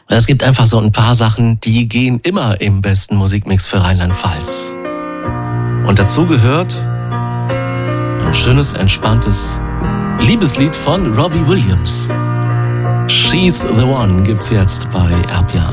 Es gibt einfach so ein paar Sachen, die gehen immer im besten Musikmix für Rheinland-Pfalz. Und dazu gehört ein schönes, entspanntes Liebeslied von Robbie Williams. She's the One gibt's jetzt bei RPA